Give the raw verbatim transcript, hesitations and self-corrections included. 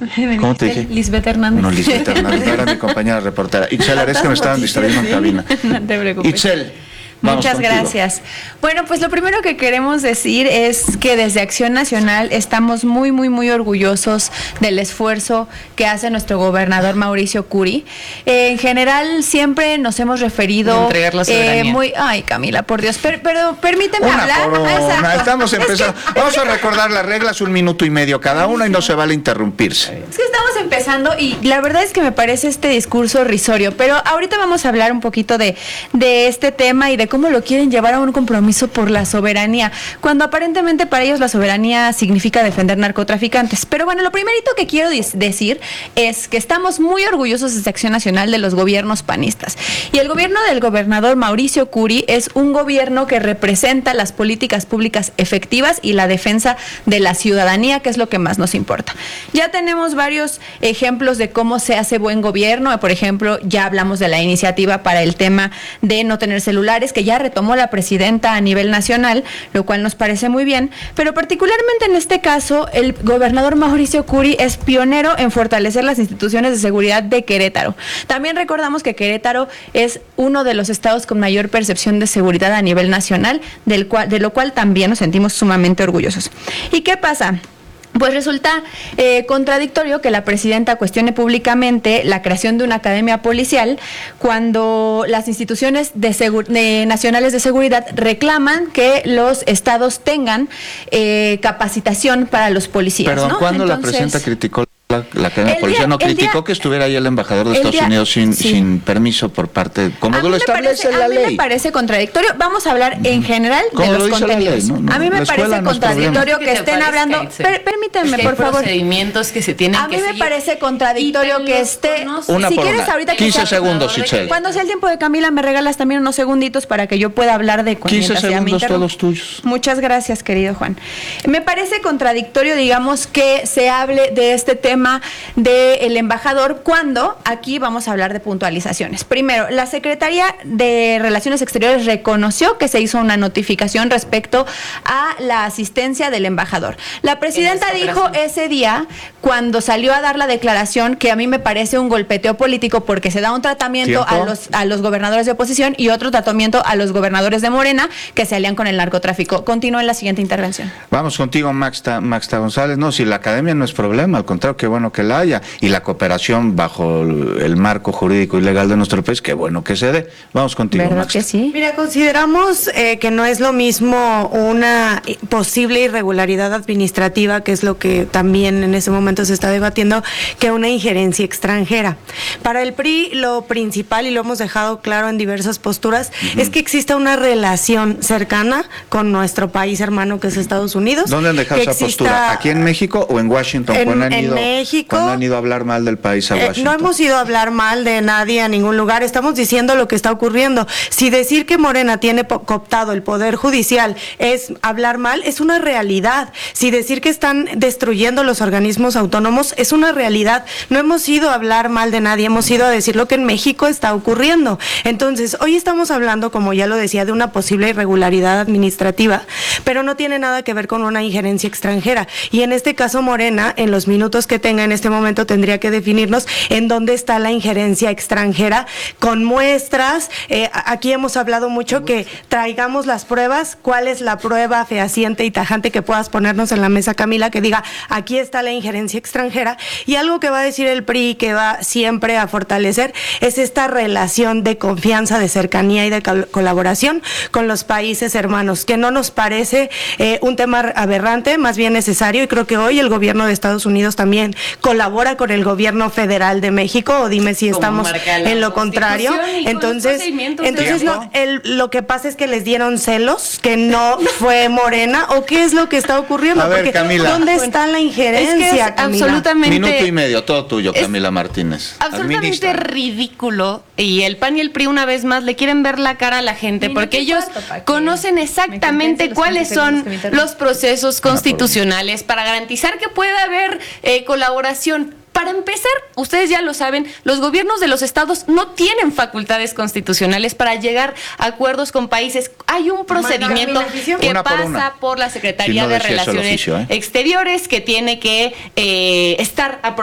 ¿Cómo te dije? Lisbeth Hernández. No, Lisbeth Hernández, no era mi compañera reportera. Itzel, es que me estaban distrayendo en cabina. No te preocupes. Itzel. Vamos Muchas contigo. gracias. Bueno, pues lo primero que queremos decir es que desde Acción Nacional estamos muy, muy, muy orgullosos del esfuerzo que hace nuestro gobernador Mauricio Curi. Eh, en general, siempre nos hemos referido... De entregar la soberanía. eh, muy, ay, Camila, por Dios, per, pero permíteme Una hablar. por Ah, una. exacto. Estamos Es empezando. que- Vamos a recordar las reglas, un minuto y medio cada uno y no se vale interrumpirse. Es que estamos empezando y la verdad es que me parece este discurso risorio, pero ahorita vamos a hablar un poquito de, de este tema y de cómo lo quieren llevar a un compromiso por la soberanía, cuando aparentemente para ellos la soberanía significa defender narcotraficantes. Pero bueno, lo primerito que quiero decir es que estamos muy orgullosos desde Acción Nacional de los gobiernos panistas. Y el gobierno del gobernador Mauricio Curi es un gobierno que representa las políticas públicas efectivas y la defensa de la ciudadanía, que es lo que más nos importa. Ya tenemos varios ejemplos de cómo se hace buen gobierno. Por ejemplo, ya hablamos de la iniciativa para el tema de no tener celulares, que ya retomó la presidenta a nivel nacional, lo cual nos parece muy bien, pero particularmente en este caso, el gobernador Mauricio Curi es pionero en fortalecer las instituciones de seguridad de Querétaro. También recordamos que Querétaro es uno de los estados con mayor percepción de seguridad a nivel nacional, del cual, de lo cual también nos sentimos sumamente orgullosos. ¿Y qué pasa? Pues resulta eh, contradictorio que la presidenta cuestione públicamente la creación de una academia policial cuando las instituciones de segu- de nacionales de seguridad reclaman que los estados tengan eh, capacitación para los policías. Perdón, ¿no? ¿cuándo la Entonces, presidenta criticó la, la Academia El Policía? día- No el criticó día- que estuviera ahí el embajador de el Estados día- Unidos sin, sí. sin permiso por parte, como A lo mí me establece parece- la a mí ley. me parece contradictorio. Vamos a hablar en general Como de lo los dice la ley, contenidos. ¿no? No, a mí me la escuela parece no es contradictorio problema. que ¿Qué te estén parece, hablando. Itzel? Per- permítanme, Es que por hay favor. procedimientos que se tienen A que mí me seguir. parece contradictorio Y que te esté. los Una si por quieres, una. ahorita que quince sea- segundos, Itzel. Cuando sea el tiempo de Camila, me regalas también unos segunditos para que yo pueda hablar de quince mientras ella me segundos interrumpe. todos tuyos. Muchas gracias, querido Juan. Me parece contradictorio, digamos, que se hable de este tema del embajador cuando aquí vamos a hablar de puntualizaciones. Primero, la Secretaría de Relaciones Exteriores reconoció que se hizo una notificación respecto a la asistencia del embajador. La presidenta En esta dijo operación. ese día, cuando salió a dar la declaración, que a mí me parece un golpeteo político porque se da un tratamiento ¿Tiempo? a los, a los gobernadores de oposición y otro tratamiento a los gobernadores de Morena que se alían con el narcotráfico. Continúa en la siguiente intervención. Vamos contigo, Maxta, Maxta González. No, si la academia no es problema, al contrario, qué bueno que la haya. Y la cooperación bajo el, el marco jurídico y legal de nuestro país, qué bueno que se dé. Vamos contigo, ¿Verdad Maxta. que sí? Mira, consideramos eh, que no es lo mismo una posible irregularidad administrativa, que es lo que también en ese momento se está debatiendo, que una injerencia extranjera. Para el P R I, lo principal, y lo hemos dejado claro en diversas posturas, uh-huh. es que exista una relación cercana con nuestro país hermano, que es Estados Unidos. ¿Dónde han dejado que esa exista, postura? ¿Aquí en México o en Washington? En, ¿Cuándo han en ido, México. ¿Cuándo han ido a hablar mal del país a Washington? Eh, no hemos ido a hablar mal de nadie a ningún lugar, estamos diciendo lo que está ocurriendo. Si decir que Morena tiene cooptado el Poder Judicial es hablar mal, es una realidad. Si decir que están destruyendo los organismos autónomos es una realidad. No hemos ido a hablar mal de nadie, hemos ido a decir lo que en México está ocurriendo. Entonces, hoy estamos hablando, como ya lo decía, de una posible irregularidad administrativa, pero no tiene nada que ver con una injerencia extranjera. Y en este caso, Morena, en los minutos que tenga en este momento, tendría que definirnos en dónde está la injerencia extranjera, con muestras. Eh, aquí hemos hablado mucho que traigamos las pruebas. ¿Cuál es la prueba fehaciente y tajante que puedas ponernos en la mesa, Camila, que diga, aquí está la injerencia extranjera? Y algo que va a decir el P R I, que va siempre a fortalecer, es esta relación de confianza, de cercanía y de col- colaboración con los países hermanos, que no nos parece eh, un tema aberrante, más bien necesario, y creo que hoy el gobierno de Estados Unidos también colabora con el gobierno federal de México, o dime si Como estamos marca la en lo contrario. Constitución y con los Entonces, procedimientos entonces de- no, el, lo que pasa es que les dieron celos, que no fue Morena, o qué es lo que está ocurriendo. A ver, Porque Camila. ¿dónde está la injerencia, Es que es Camila? absolutamente... Minuto y medio, todo tuyo, es Camila Martínez. Absolutamente Administra. ridículo, y el P A N y el P R I una vez más le quieren ver la cara a la gente, Minuto porque y ellos cuarto, pa' que conocen me exactamente compensen los cuáles quince son segundos que me interrumpen. los procesos constitucionales para garantizar que pueda haber eh, colaboración. Para empezar, ustedes ya lo saben, los gobiernos de los estados no tienen facultades constitucionales para llegar a acuerdos con países. Hay un procedimiento Camila, que Una por pasa una. por la Secretaría Si no de decía eso el Relaciones oficio, ¿eh? Exteriores, que tiene que eh, estar